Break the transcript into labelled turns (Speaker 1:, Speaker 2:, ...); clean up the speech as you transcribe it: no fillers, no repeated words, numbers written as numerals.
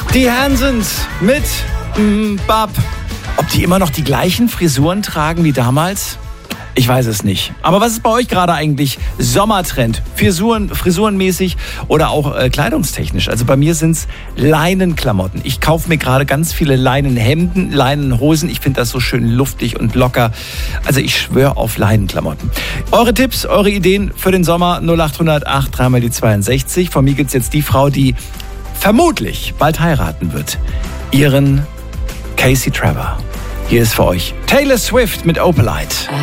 Speaker 1: Die Hansons mit Bab. Ob die immer noch die gleichen Frisuren tragen wie damals? Ich weiß es nicht. Aber was ist bei euch gerade eigentlich Sommertrend? Frisurenmäßig oder auch kleidungstechnisch? Also bei mir sind es Leinenklamotten. Ich kaufe mir gerade ganz viele Leinenhemden, Leinenhosen. Ich finde das so schön luftig und locker. Also ich schwöre auf Leinenklamotten. Eure Tipps, eure Ideen für den Sommer 0800 8 3 mal die 62. Von mir gibt's jetzt die Frau, die vermutlich bald heiraten wird. Ihren Casey Trevor. Hier ist für euch Taylor Swift mit Opalite.